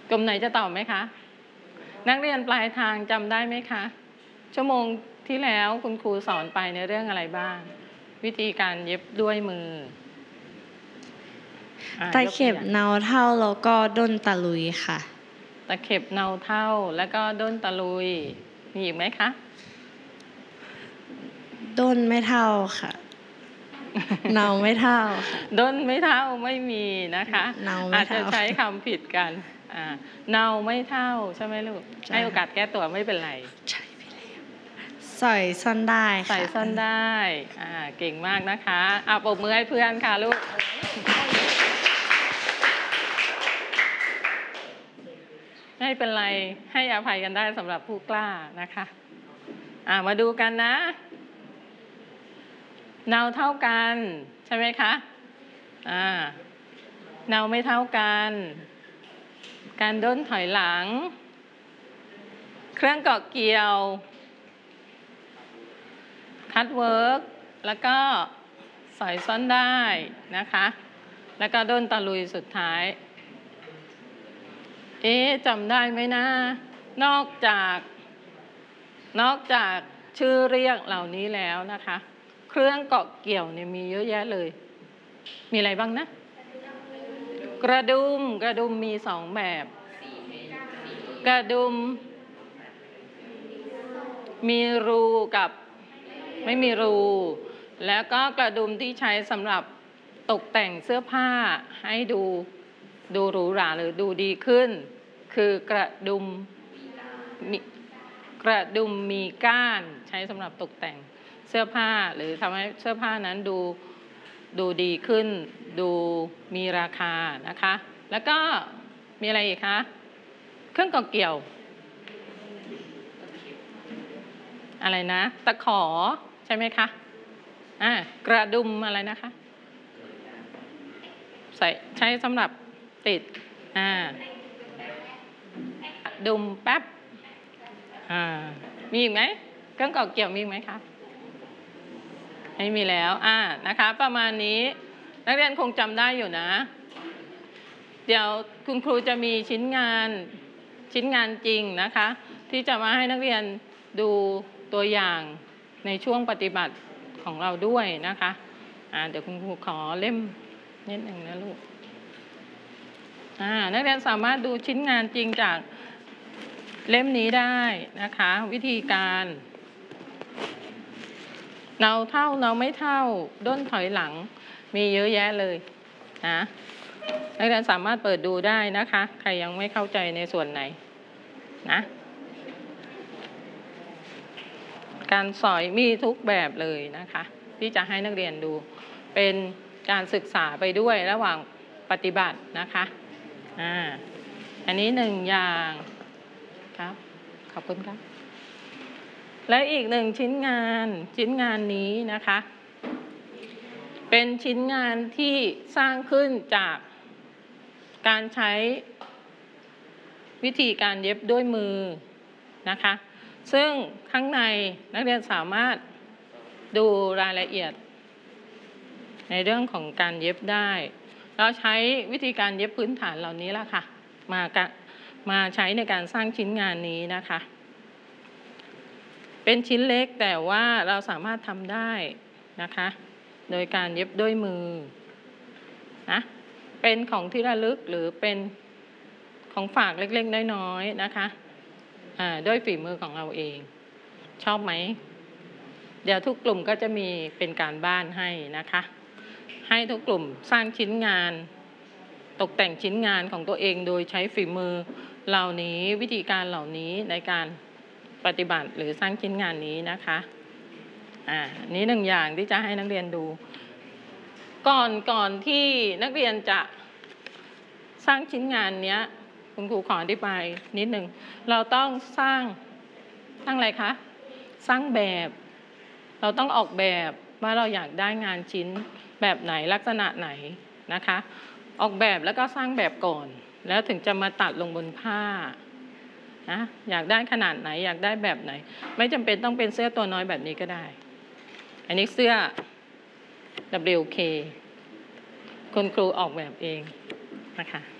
กลุ่มไหนจะตอบไหมคะนักเรียนปลายทางจำได้ไหมคะชั่วโมงที่แล้วคุณครูสอนไปในเรื่องอะไรบ้างวิธีการเย็บด้วยมือตะเข็บเนาเท่าแล้วก็ด้นตะลุยค่ะตะเข็บเนาเท่าแล้วก็ด้นตะลุยมีอีกไหมคะด้นไม่เท่าค่ะเนาไม่เท่าค่ะด้นไม่เท่าไม่มีนะคะอาจจะใช้คำผิดกันเนาไม่เท่าใช่ไหมลูกให้โอกาสแก้ตัวไม่เป็นไรใช่ไปแล้วใส่ซ่อนได้ค่ะใส่ซ่อนได้เก่งมากนะคะปรบมือให้เพื่อนค่ะลูกไม่เป็นไรให้อภัยกันได้สำหรับผู้กล้านะคะมาดูกันนะเนาเท่ากันใช่ไหมคะเนาไม่เท่ากันการด้นถอยหลังเครื่องเกาะเกี่ยวคัทเวิร์กแล้วก็สอยซ่อนได้นะคะแล้วก็ด้นตะลุยสุดท้ายจำได้ไหมนะนอกจากชื่อเรียกเหล่านี้แล้วนะคะเครื่องเกาะเกี่ยวเนี่ยมีเยอะแยะเลยมีอะไรบ้างนะกระดุมมี2แบบกระดุมมีรูกับไม่มีรูแล้วก็กระดุมที่ใช้สำหรับตกแต่งเสื้อผ้าให้ดูหรูหราหรือดูดีขึ้นคือกระดุมมีก้านใช้สำหรับตกแต่งเสื้อผ้าหรือทำให้เสื้อผ้านั้นดูดีขึ้นดูมีราคานะคะแล้วก็มีอะไรอีกคะเครื่องเกาะเกี่ยวอะไรนะตะขอใช่ไหมคะกระดุมอะไรนะคะใช้สำหรับติดดุมแป๊บมีอีกไหมเครื่องเกาะเกี่ยวมีอีกไหมคะไม่มีแล้วนะคะประมาณนี้นักเรียนคงจำได้อยู่นะเดี๋ยวคุณครูจะมีชิ้นงานจริงนะคะที่จะมาให้นักเรียนดูตัวอย่างในช่วงปฏิบัติของเราด้วยนะคะเดี๋ยวคุณครูขอเล่มนิดหนึ่งนะลูกนักเรียนสามารถดูชิ้นงานจริงจากเล่มนี้ได้นะคะวิธีการเนาเท่าเนาไม่เท่าด้นถอยหลังมีเยอะแยะเลยนะนักเรียนสามารถเปิดดูได้นะคะใครยังไม่เข้าใจในส่วนไหนนะการสอยมีทุกแบบเลยนะคะที่จะให้นักเรียนดูเป็นการศึกษาไปด้วยระหว่างปฏิบัตินะคะอันนี้1อย่างครับขอบคุณครับและอีก1ชิ้นงานนี้นะคะเป็นชิ้นงานที่สร้างขึ้นจากการใช้วิธีการเย็บด้วยมือนะคะซึ่งข้างในนักเรียนสามารถดูรายละเอียดในเรื่องของการเย็บได้เราใช้วิธีการเย็บพื้นฐานเหล่านี้ละค่ะมาใช้ในการสร้างชิ้นงานนี้นะคะเป็นชิ้นเล็กแต่ว่าเราสามารถทำได้นะคะโดยการเย็บด้วยมือนะเป็นของที่ระลึกหรือเป็นของฝากเล็กๆน้อยๆนะคะด้วยฝีมือของเราเองชอบไหมเดี๋ยวทุกกลุ่มก็จะมีเป็นการบ้านให้นะคะให้ทุกกลุ่มสร้างชิ้นงานตกแต่งชิ้นงานของตัวเองโดยใช้ฝีมือเหล่านี้วิธีการเหล่านี้ในการปฏิบัติหรือสร้างชิ้นงานนี้นะคะนี้1อย่างที่จะให้นักเรียนดูก่อนที่นักเรียนจะสร้างชิ้นงานเนี้ยคุณครูขออธิบายนิดหนึ่งเราต้องสร้างอะไรคะสร้างแบบเราต้องออกแบบว่าเราอยากได้งานชิ้นแบบไหนลักษณะไหนนะคะออกแบบแล้วก็สร้างแบบก่อนแล้วถึงจะมาตัดลงบนผ้านะอยากได้ขนาดไหนอยากได้แบบไหนไม่จำเป็นต้องเป็นเสื้อตัวน้อยแบบนี้ก็ได้อันนี้เสื้อ WK คุณครูออกแบบเองนะคะ